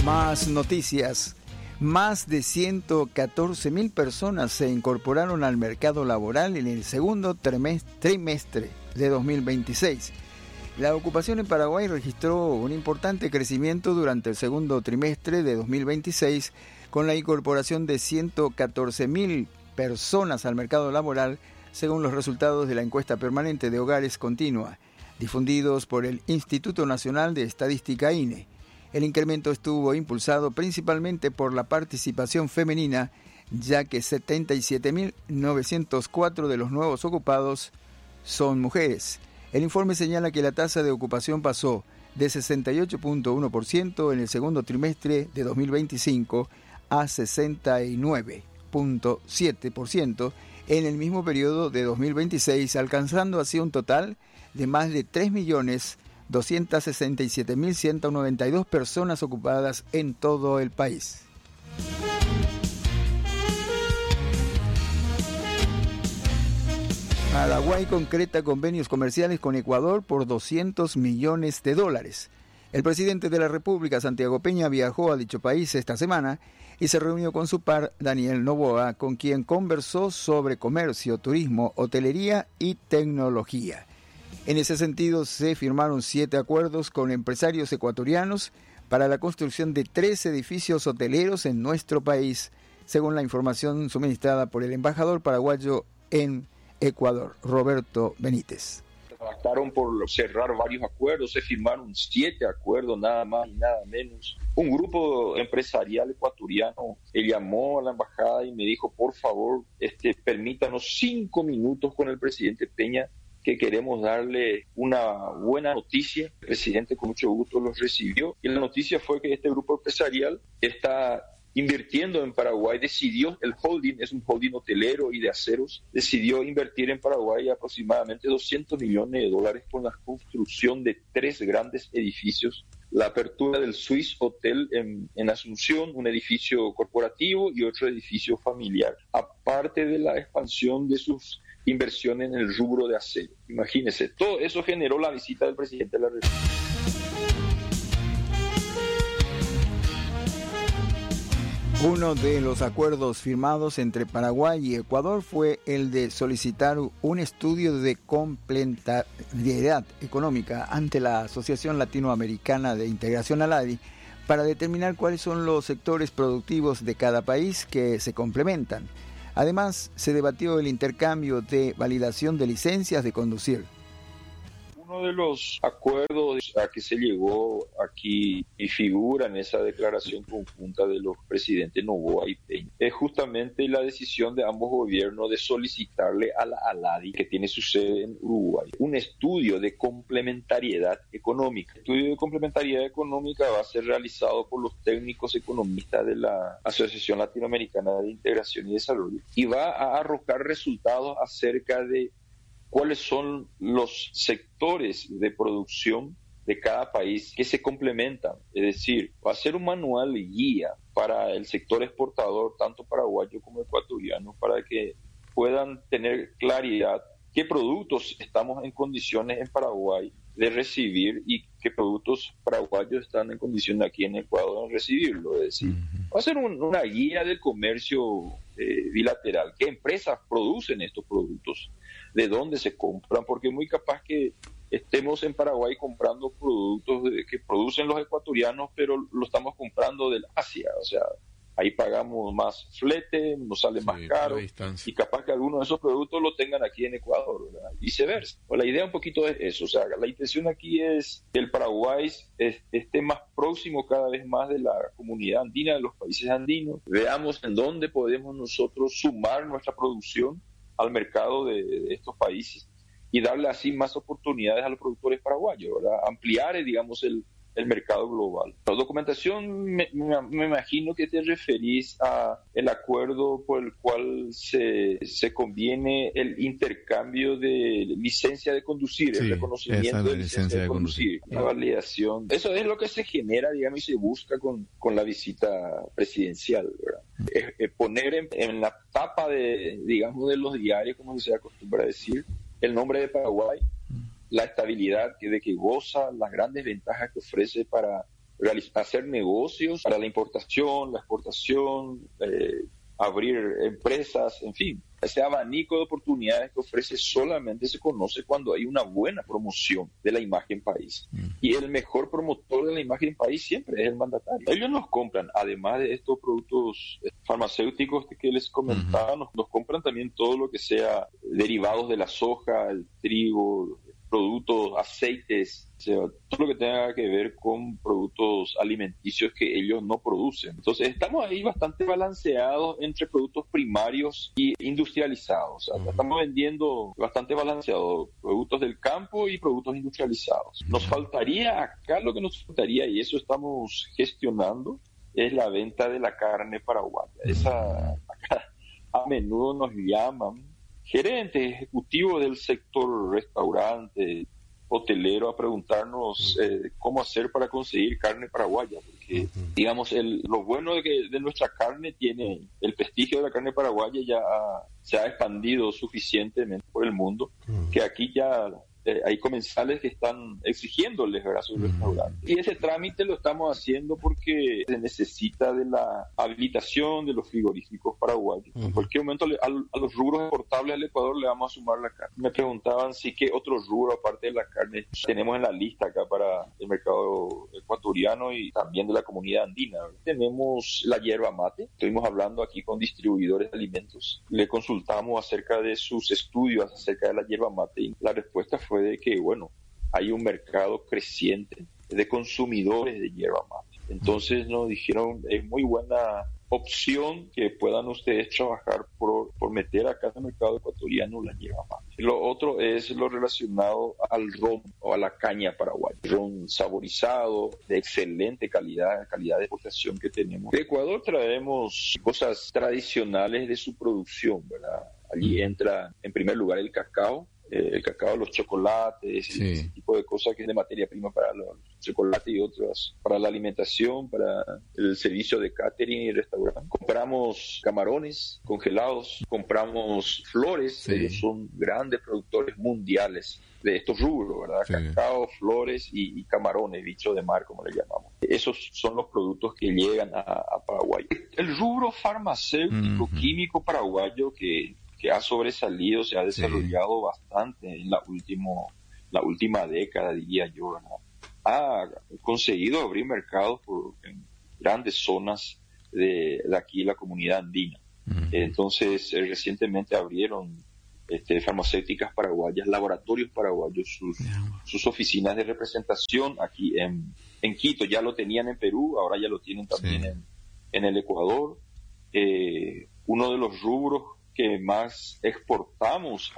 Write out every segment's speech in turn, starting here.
Más noticias. Más de 114.000 personas se incorporaron al mercado laboral en el segundo trimestre de 2026. La ocupación en Paraguay registró un importante crecimiento durante el segundo trimestre de 2026, con la incorporación de 114.000 personas al mercado laboral, según los resultados de la encuesta permanente de hogares continua, difundidos por el Instituto Nacional de Estadística INE. El incremento estuvo impulsado principalmente por la participación femenina, ya que 77.904 de los nuevos ocupados son mujeres. El informe señala que la tasa de ocupación pasó de 68.1% en el segundo trimestre de 2025 a 69.7% en el mismo periodo de 2026, alcanzando así un total de más de 3.267.192 personas ocupadas en todo el país. Paraguay concreta convenios comerciales con Ecuador por $200 millones. El presidente de la República, Santiago Peña, viajó a dicho país esta semana y se reunió con su par, Daniel Noboa, con quien conversó sobre comercio, turismo, hotelería y tecnología. En ese sentido, se firmaron 7 acuerdos con empresarios ecuatorianos para la construcción de 3 edificios hoteleros en nuestro país, según la información suministrada por el embajador paraguayo en Ecuador, Roberto Benítez. Trabajaron por cerrar varios acuerdos, se firmaron 7 acuerdos, nada más y nada menos. Un grupo empresarial ecuatoriano llamó a la embajada y me dijo, por favor, permítanos 5 minutos con el presidente Peña, que queremos darle una buena noticia. El presidente con mucho gusto los recibió y la noticia fue que este grupo empresarial está invirtiendo en Paraguay, decidió, el holding es un holding hotelero y de aceros, decidió invertir en Paraguay aproximadamente $200 millones con la construcción de 3 grandes edificios, la apertura del Swiss Hotel en Asunción, un edificio corporativo y otro edificio familiar, aparte de la expansión de sus inversiones en el rubro de acero. Imagínense, todo eso generó la visita del presidente de la República. Uno de los acuerdos firmados entre Paraguay y Ecuador fue el de solicitar un estudio de complementariedad económica ante la Asociación Latinoamericana de Integración ALADI para determinar cuáles son los sectores productivos de cada país que se complementan. Además, se debatió el intercambio de validación de licencias de conducir. Uno de los acuerdos a que se llegó aquí y figura en esa declaración conjunta de los presidentes Noboa y Peña es justamente la decisión de ambos gobiernos de solicitarle a la ALADI, que tiene su sede en Uruguay, un estudio de complementariedad económica. El estudio de complementariedad económica va a ser realizado por los técnicos economistas de la Asociación Latinoamericana de Integración y Desarrollo y va a arrojar resultados acerca de cuáles son los sectores de producción de cada país que se complementan. Es decir, va a ser un manual y guía para el sector exportador, tanto paraguayo como ecuatoriano, para que puedan tener claridad qué productos estamos en condiciones en Paraguay de recibir y qué productos paraguayos están en condiciones aquí en Ecuador de recibirlo. Es decir, va a ser una guía del comercio bilateral. ¿Qué empresas producen estos productos? ¿De dónde se compran? Porque es muy capaz que estemos en Paraguay comprando productos que producen los ecuatorianos, pero lo estamos comprando del Asia. O sea, ahí pagamos más flete, nos sale más caro, y capaz que algunos de esos productos lo tengan aquí en Ecuador, ¿verdad? Viceversa. Pues la idea un poquito es eso, o sea, la intención aquí es que el Paraguay esté más próximo cada vez más de la comunidad andina, de los países andinos. Veamos en dónde podemos nosotros sumar nuestra producción al mercado de estos países y darle así más oportunidades a los productores paraguayos, ¿verdad? Ampliar, digamos, el mercado global. La documentación, me imagino que te referís a el acuerdo por el cual se conviene el intercambio de licencia de conducir, el reconocimiento de licencia de conducir, la validación. Eso es lo que se genera, digamos, y se busca con la visita presidencial, ¿verdad? Poner en la tapa de los diarios, como se acostumbra a decir, el nombre de Paraguay, la estabilidad de que goza, las grandes ventajas que ofrece para hacer negocios para la importación, la exportación, abrir empresas, en fin. Ese abanico de oportunidades que ofrece solamente se conoce cuando hay una buena promoción de la imagen país. Y el mejor promotor de la imagen país siempre es el mandatario. Ellos nos compran, además de estos productos farmacéuticos que les comentaba, nos compran también todo lo que sea derivados de la soja, el trigo, productos, aceites, o sea, todo lo que tenga que ver con productos alimenticios que ellos no producen. Entonces estamos ahí bastante balanceados entre productos primarios y industrializados. O sea, estamos vendiendo bastante balanceados productos del campo y productos industrializados. Nos faltaría acá, lo que nos faltaría, y eso estamos gestionando, es la venta de la carne paraguaya. Esa, acá a menudo nos llaman gerentes ejecutivos del sector restaurante, hotelero, a preguntarnos cómo hacer para conseguir carne paraguaya, porque digamos lo bueno de nuestra carne tiene el prestigio de la carne paraguaya, ya se ha expandido suficientemente por el mundo, que aquí ya hay comensales que están exigiéndoles, ¿verdad?, su restaurante. Y ese trámite lo estamos haciendo porque se necesita de la habilitación de los frigoríficos paraguayos. En cualquier momento a los rubros exportables al Ecuador le vamos a sumar la carne. Me preguntaban si qué otros rubros aparte de la carne tenemos en la lista acá para el mercado ecuatoriano y también de la comunidad andina. Tenemos la yerba mate. Estuvimos hablando aquí con distribuidores de alimentos. Le consultamos acerca de sus estudios acerca de la yerba mate y la respuesta fue de que, bueno, hay un mercado creciente de consumidores de yerba mate. Entonces nos dijeron, es muy buena opción que puedan ustedes trabajar por meter acá en el mercado ecuatoriano la yerba mate. Lo otro es lo relacionado al ron o a la caña paraguaya. Ron saborizado, de excelente calidad de exportación que tenemos. De Ecuador traemos cosas tradicionales de su producción, ¿verdad? Allí entra en primer lugar el cacao, los chocolates, ese tipo de cosas que es de materia prima para los chocolates y otras, para la alimentación, para el servicio de catering y restaurante. Compramos camarones congelados, compramos flores, ellos son grandes productores mundiales de estos rubros, ¿verdad? Cacao, flores y camarones, bicho de mar, como le llamamos. Esos son los productos que llegan a Paraguay. El rubro farmacéutico, químico paraguayo que ha sobresalido, se ha desarrollado bastante en la última década, diría yo, ¿verdad? Ha conseguido abrir mercados en grandes zonas de aquí, la comunidad andina. Entonces, recientemente abrieron farmacéuticas paraguayas, laboratorios paraguayos, sus oficinas de representación aquí en Quito. Ya lo tenían en Perú, ahora ya lo tienen también en el Ecuador. Uno de los rubros que más exportamos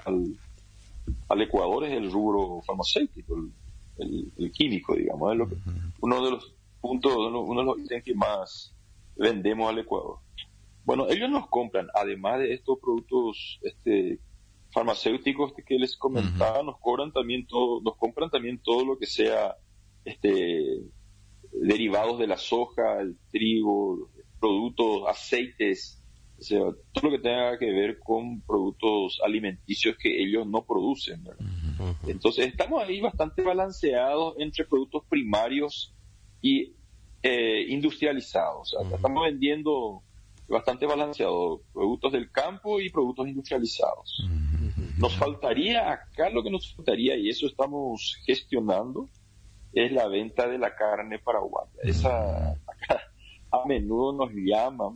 al Ecuador es el rubro farmacéutico, el químico, digamos, es uno de los puntos, uno de los ítems que más vendemos al Ecuador. Bueno, ellos nos compran, además de estos productos farmacéuticos que les comentaba, nos compran también todo lo que sea derivados de la soja, el trigo, productos, aceites, o sea, todo lo que tenga que ver con productos alimenticios que ellos no producen, ¿verdad? Entonces estamos ahí bastante balanceados entre productos primarios y industrializados. O sea, estamos vendiendo bastante balanceado productos del campo y productos industrializados. Nos faltaría acá, lo que nos faltaría, y eso estamos gestionando, es la venta de la carne paraguaya. Esa, acá a menudo nos llaman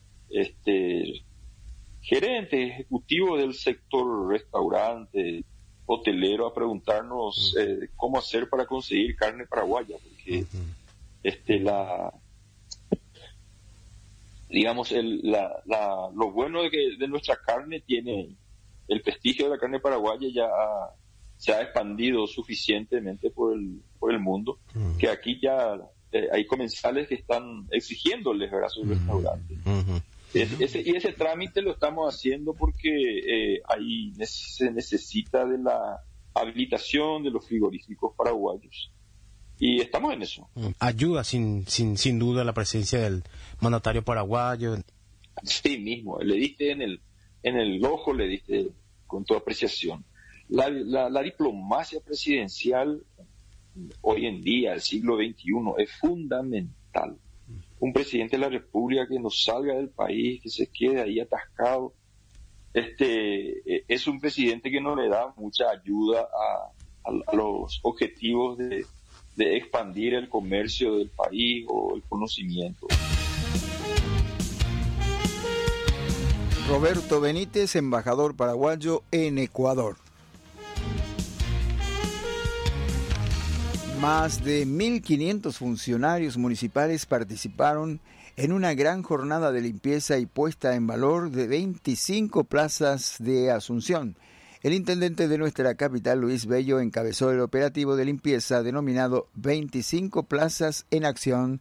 gerentes ejecutivos del sector restaurante, hotelero, a preguntarnos cómo hacer para conseguir carne paraguaya, porque lo bueno de nuestra carne tiene el prestigio de la carne paraguaya, ya se ha expandido suficientemente por el mundo, que aquí ya hay comensales que están exigiéndoles, ¿verdad?, su restaurante. Y ese trámite lo estamos haciendo porque ahí se necesita de la habilitación de los frigoríficos paraguayos. Y estamos en eso. Ayuda sin duda la presencia del mandatario paraguayo. Sí mismo, le diste en el ojo, le diste con toda apreciación. La diplomacia presidencial hoy en día, el siglo XXI, es fundamental. Un presidente de la República que no salga del país, que se quede ahí atascado, es un presidente que no le da mucha ayuda a los objetivos de expandir el comercio del país o el conocimiento. Roberto Benítez, embajador paraguayo en Ecuador. Más de 1.500 funcionarios municipales participaron en una gran jornada de limpieza y puesta en valor de 25 plazas de Asunción. El intendente de nuestra capital, Luis Bello, encabezó el operativo de limpieza denominado 25 Plazas en Acción,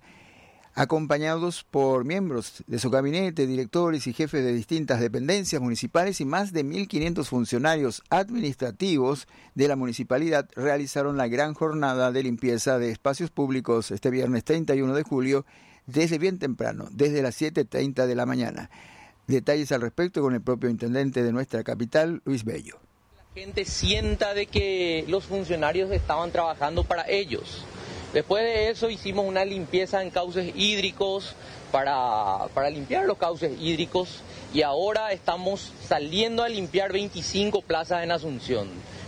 acompañados por miembros de su gabinete, directores y jefes de distintas dependencias municipales y más de 1.500 funcionarios administrativos de la municipalidad realizaron la gran jornada de limpieza de espacios públicos este viernes 31 de julio desde bien temprano, desde las 7:30 de la mañana. Detalles al respecto con el propio intendente de nuestra capital, Luis Bello. La gente sienta de que los funcionarios estaban trabajando para ellos. Después de eso hicimos una limpieza en cauces hídricos para limpiar los cauces hídricos y ahora estamos saliendo a limpiar 25 plazas en Asunción.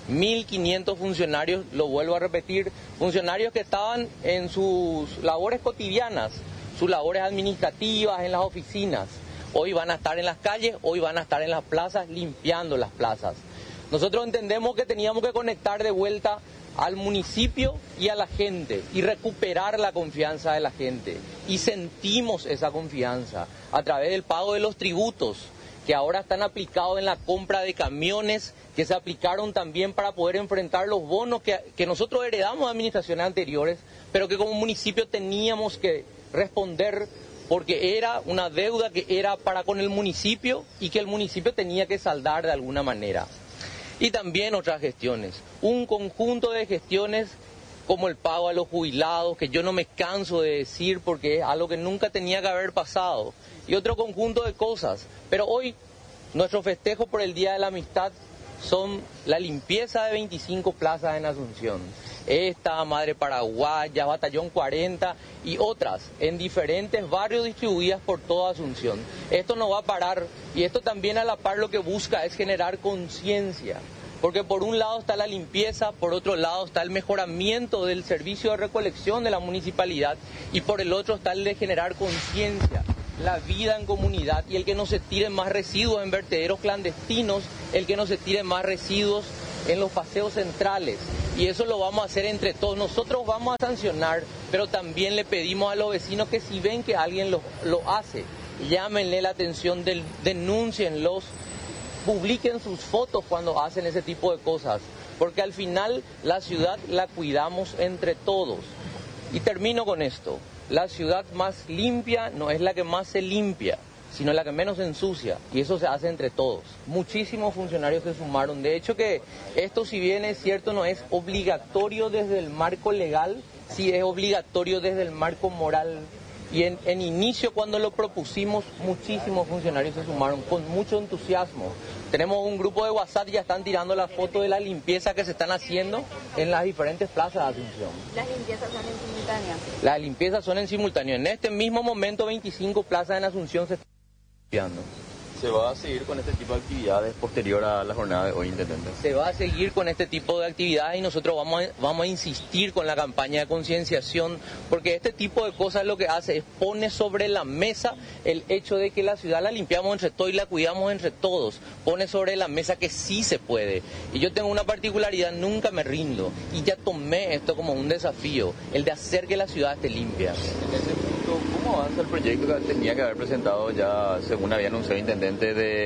1.500 funcionarios, lo vuelvo a repetir, funcionarios que estaban en sus labores cotidianas, sus labores administrativas en las oficinas. Hoy van a estar en las calles, hoy van a estar en las plazas limpiando las plazas. Nosotros entendemos que teníamos que conectar de vuelta al municipio y a la gente y recuperar la confianza de la gente. Y sentimos esa confianza a través del pago de los tributos que ahora están aplicados en la compra de camiones, que se aplicaron también para poder enfrentar los bonos que nosotros heredamos de administraciones anteriores, pero que como municipio teníamos que responder porque era una deuda que era para con el municipio y que el municipio tenía que saldar de alguna manera. Y también otras gestiones, un conjunto de gestiones como el pago a los jubilados, que yo no me canso de decir porque es algo que nunca tenía que haber pasado, y otro conjunto de cosas. Pero hoy nuestro festejo por el Día de la Amistad son la limpieza de 25 plazas en Asunción. Esta, Madre Paraguaya, Batallón 40 y otras en diferentes barrios distribuidas por toda Asunción. Esto no va a parar y esto también a la par lo que busca es generar conciencia. Porque por un lado está la limpieza, por otro lado está el mejoramiento del servicio de recolección de la municipalidad y por el otro está el de generar conciencia, la vida en comunidad y el que no se tiren más residuos en vertederos clandestinos, el que no se tiren más residuos en los paseos centrales. Y eso lo vamos a hacer entre todos. Nosotros vamos a sancionar, pero también le pedimos a los vecinos que si ven que alguien lo hace, llámenle la atención, denúncienlos, publiquen sus fotos cuando hacen ese tipo de cosas, porque al final la ciudad la cuidamos entre todos. Y termino con esto, la ciudad más limpia no es la que más se limpia, sino la que menos se ensucia, y eso se hace entre todos. Muchísimos funcionarios se sumaron, de hecho que esto, si bien es cierto, no es obligatorio desde el marco legal, sí es obligatorio desde el marco moral. Y en inicio, cuando lo propusimos, muchísimos funcionarios se sumaron con mucho entusiasmo. Tenemos un grupo de WhatsApp y ya están tirando la foto de la limpieza que se están haciendo en las diferentes plazas de Asunción. ¿Las limpiezas son en simultáneo? Las limpiezas son en simultáneo. En este mismo momento, 25 plazas en Asunción se están limpiando. ¿Se va a seguir con este tipo de actividades posterior a la jornada de hoy, intendente? Se va a seguir con este tipo de actividades y nosotros vamos a insistir con la campaña de concienciación, porque este tipo de cosas lo que hace es pone sobre la mesa el hecho de que la ciudad la limpiamos entre todos y la cuidamos entre todos. Pone sobre la mesa que sí se puede. Y yo tengo una particularidad, nunca me rindo. Y ya tomé esto como un desafío, el de hacer que la ciudad esté limpia. En ese punto, ¿cómo avanza el proyecto que tenía que haber presentado ya, según había anunciado el intendente,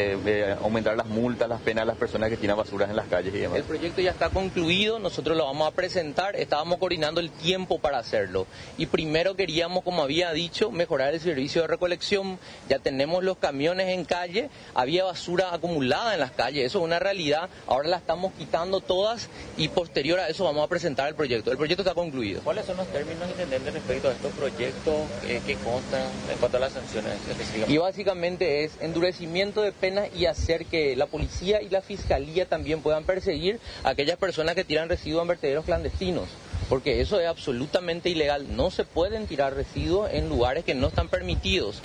de aumentar las multas, las penas a las personas que tiran basuras en las calles y demás? El proyecto ya está concluido, nosotros lo vamos a presentar, estábamos coordinando el tiempo para hacerlo. Y primero queríamos, como había dicho, mejorar el servicio de recolección. Ya tenemos los camiones en calle, había basura acumulada en las calles, eso es una realidad, ahora la estamos quitando todas y posterior a eso vamos a presentar el proyecto. El proyecto está concluido. ¿Cuáles son los términos, intendente, respecto a estos proyectos que constan en cuanto a las sanciones específicamente? Y básicamente es endurecimiento de penas y hacer que la policía y la fiscalía también puedan perseguir a aquellas personas que tiran residuos en vertederos clandestinos. porque eso es absolutamente ilegal. No se pueden tirar residuos en lugares que no están permitidos.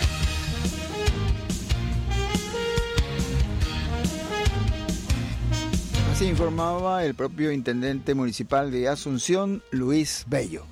Así informaba el propio intendente municipal de Asunción, Luis Bello.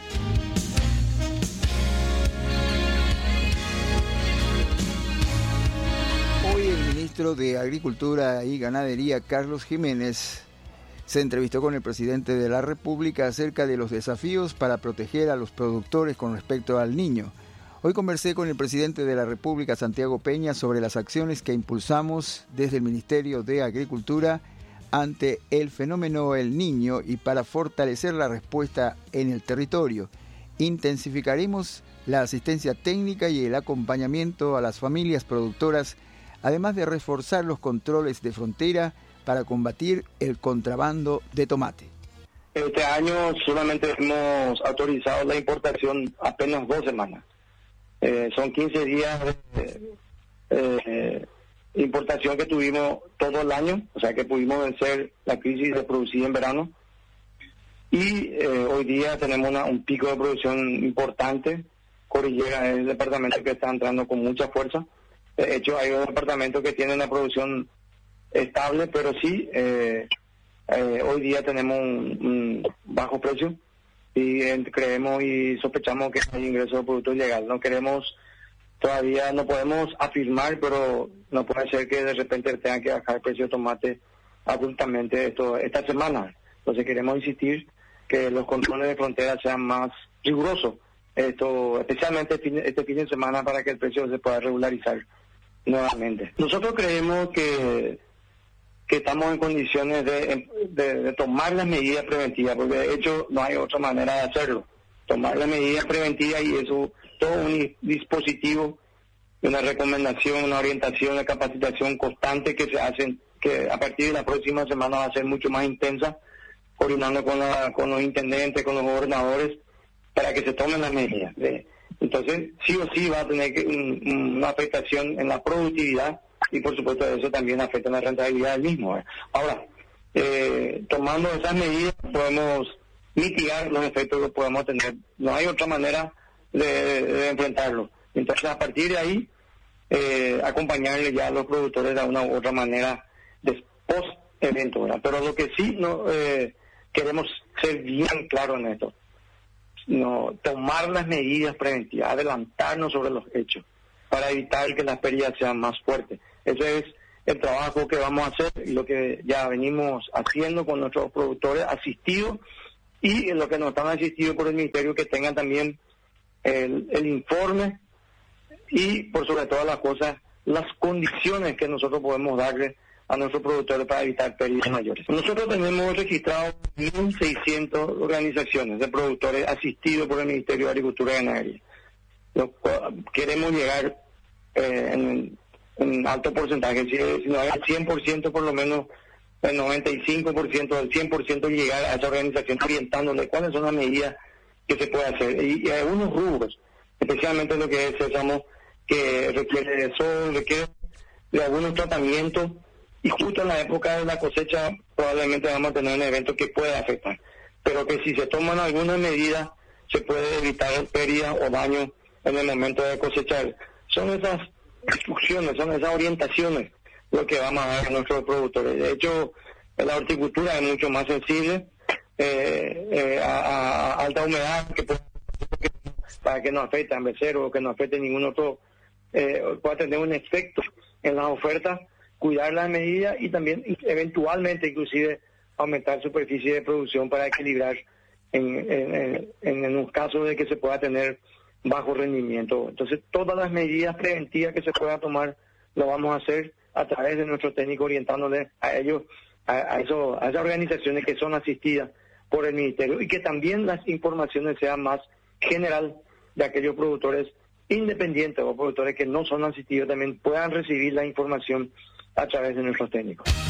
Hoy el ministro de Agricultura y Ganadería, Carlos Jiménez, se entrevistó con el presidente de la República acerca de los desafíos para proteger a los productores con respecto al Niño. Hoy conversé con el presidente de la República, Santiago Peña, sobre las acciones que impulsamos desde el Ministerio de Agricultura ante el fenómeno El Niño y para fortalecer la respuesta en el territorio. Intensificaremos la asistencia técnica y el acompañamiento a las familias productoras, además de reforzar los controles de frontera para combatir el contrabando de tomate. Este año solamente hemos autorizado la importación apenas 2 semanas. Son 15 días de importación que tuvimos todo el año, o sea que pudimos vencer la crisis de producir en verano. Y hoy día tenemos un pico de producción importante. Cordillera es el departamento que está entrando con mucha fuerza. De hecho, hay un departamento que tiene una producción estable, pero sí, hoy día tenemos un bajo precio y creemos y sospechamos que hay ingreso de producto ilegal. Todavía no podemos afirmar, pero no puede ser que de repente tengan que bajar el precio de tomate abruptamente esta semana. Entonces queremos insistir que los controles de frontera sean más rigurosos, especialmente este fin de semana, para que el precio se pueda regularizar nuevamente. Nosotros creemos que estamos en condiciones de tomar las medidas preventivas, porque de hecho no hay otra manera de hacerlo. Tomar las medidas preventivas, y eso, todo un dispositivo, una recomendación, una orientación, una capacitación constante que se hacen, que a partir de la próxima semana va a ser mucho más intensa, coordinando con los intendentes, con los gobernadores, para que se tomen las medidas. Entonces, sí o sí va a tener una afectación en la productividad, y por supuesto eso también afecta en la rentabilidad del mismo. Ahora, tomando esas medidas podemos mitigar los efectos que podemos tener. No hay otra manera de enfrentarlo. Entonces, a partir de ahí, acompañarle ya a los productores de una u otra manera post evento, ¿verdad? Pero lo que sí no queremos ser bien claros en esto, no tomar las medidas preventivas, adelantarnos sobre los hechos para evitar que las pérdidas sean más fuertes. Ese es el trabajo que vamos a hacer y lo que ya venimos haciendo con nuestros productores asistidos, y lo que nos están asistidos por el Ministerio, que tengan también el informe y, por sobre todas las cosas, las condiciones que nosotros podemos darle a nuestros productores para evitar pérdidas mayores. Nosotros tenemos registrados 1.600 organizaciones de productores asistidos por el Ministerio de Agricultura y Ganadería. Queremos llegar en un alto porcentaje, si no hay el 100%, por lo menos el 95%, el 100%, llegar a esa organización orientándole cuáles son las medidas que se puede hacer. Y algunos rubros, especialmente lo que es sésamo, que requiere de sol, requiere de algunos tratamientos, y justo en la época de la cosecha probablemente vamos a tener un evento que puede afectar, pero que si se toman algunas medidas se puede evitar pérdidas o daños en el momento de cosechar. Son esas instrucciones, son esas orientaciones lo que vamos a dar a nuestros productores. De hecho, la horticultura es mucho más sensible a alta humedad, para que no afecte a beceros o que no afecte ningún otro, pueda tener un efecto en las ofertas, cuidar las medidas y también eventualmente inclusive aumentar superficie de producción para equilibrar en un caso de que se pueda tener bajo rendimiento. Entonces, todas las medidas preventivas que se puedan tomar lo vamos a hacer a través de nuestro técnico, orientándole a ellos, a esas organizaciones que son asistidas por el Ministerio, y que también las informaciones sean más general, de aquellos productores independientes o productores que no son asistidos también puedan recibir la información a través de nuestros técnicos.